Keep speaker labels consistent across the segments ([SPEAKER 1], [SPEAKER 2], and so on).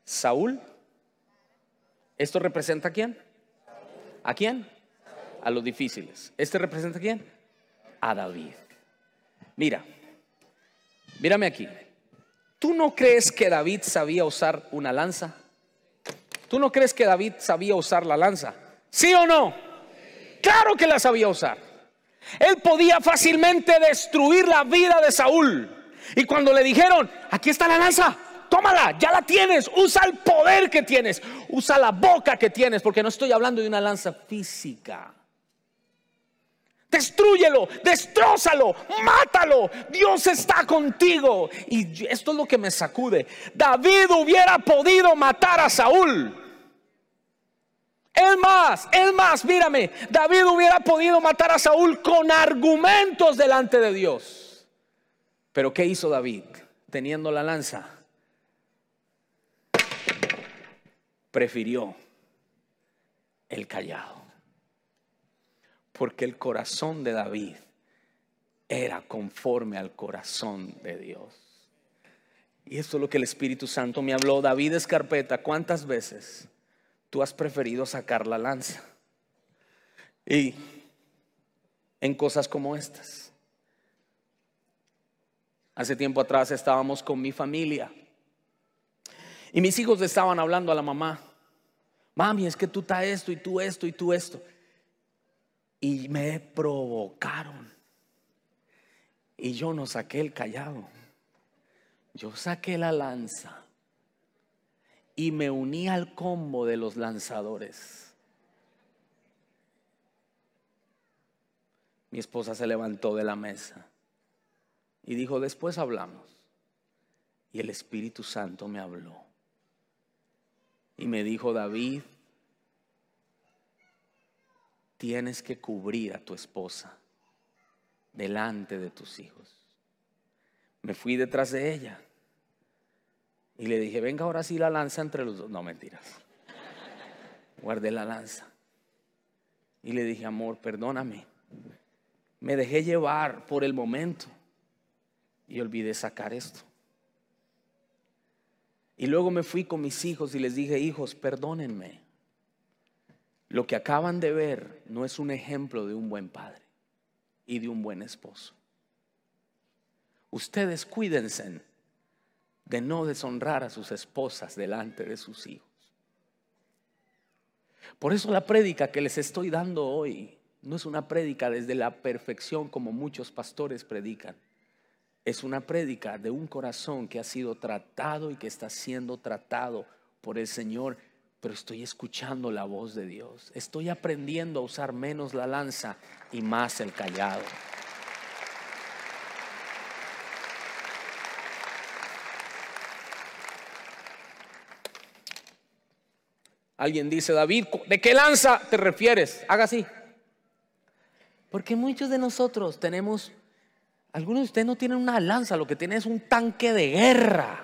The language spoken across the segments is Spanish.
[SPEAKER 1] Saúl. ¿Esto representa a quién? ¿A quién? A los difíciles. ¿Este representa a quién? A David. Mírame aquí. ¿Tú no crees que David sabía usar una lanza? ¿Tú no crees que David sabía usar la lanza? ¿Sí o no? Claro que la sabía usar. Él podía fácilmente destruir la vida de Saúl. Y cuando le dijeron, aquí está la lanza, tómala, ya la tienes, usa el poder que tienes, usa la boca que tienes, porque no estoy hablando de una lanza física. Destrúyelo, destrózalo, mátalo. Dios está contigo. Y esto es lo que me sacude. David hubiera podido matar a Saúl. Es más, mírame, David hubiera podido matar a Saúl con argumentos delante de Dios. Pero ¿qué hizo David? Teniendo la lanza, prefirió el callado. Porque el corazón de David era conforme al corazón de Dios. Y esto es lo que el Espíritu Santo me habló. David Escarpeta, ¿cuántas veces tú has preferido sacar la lanza? Y en cosas como estas. Hace tiempo atrás estábamos con mi familia y mis hijos le estaban hablando a la mamá: mami, es que tú estás esto y tú esto y tú esto. Y me provocaron. Y yo no saqué el callado. Yo saqué la lanza. Y me uní al combo de los lanzadores. Mi esposa se levantó de la mesa y dijo: después hablamos. Y el Espíritu Santo me habló. Y me dijo: David, tienes que cubrir a tu esposa delante de tus hijos. Me fui detrás de ella y le dije: venga, ahora sí la lanza entre los dos. No, mentiras. Guardé la lanza y le dije: amor, perdóname. Me dejé llevar por el momento y olvidé sacar esto. Y luego me fui con mis hijos y les dije: hijos, perdónenme. Lo que acaban de ver no es un ejemplo de un buen padre y de un buen esposo. Ustedes cuídense de no deshonrar a sus esposas delante de sus hijos. Por eso la prédica que les estoy dando hoy no es una prédica desde la perfección como muchos pastores predican. Es una prédica de un corazón que ha sido tratado y que está siendo tratado por el Señor. Pero estoy escuchando la voz de Dios. Estoy aprendiendo a usar menos la lanza y más el callado. Alguien dice: David, ¿de qué lanza te refieres? Haga así. Porque muchos de nosotros tenemos, algunos de ustedes no tienen una lanza, lo que tienen es un tanque de guerra.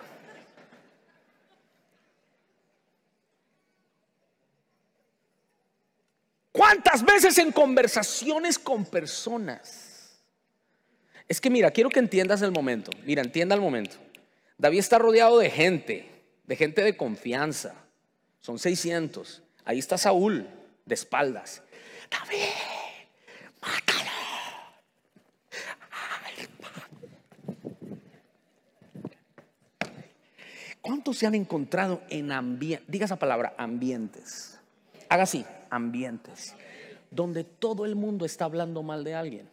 [SPEAKER 1] ¿Cuántas veces en conversaciones con personas? Es que mira, quiero que entiendas el momento. Mira, entienda el momento. David está rodeado de gente de confianza. Son 600. Ahí está Saúl de espaldas. David, mátalo. Ay, ¿cuántos se han encontrado en ambientes? Diga esa palabra, ambientes. Haga así, ambientes donde todo el mundo está hablando mal de alguien.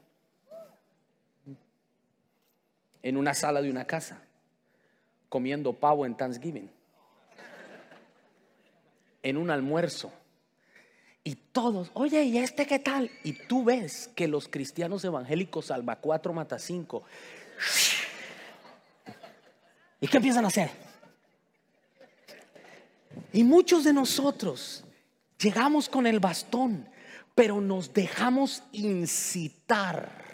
[SPEAKER 1] En una sala de una casa, comiendo pavo en Thanksgiving, en un almuerzo, y todos: oye, ¿y este qué tal? Y tú ves que los cristianos evangélicos salva 4 mata 5. ¿Y qué empiezan a hacer? Y muchos de nosotros llegamos con el bastón, pero nos dejamos incitar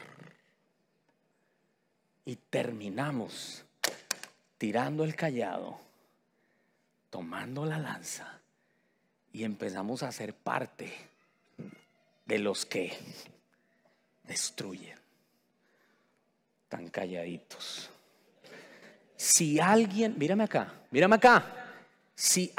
[SPEAKER 1] y terminamos tirando el callado, tomando la lanza, y empezamos a ser parte de los que destruyen. Tan calladitos. Si alguien, mírame acá. Si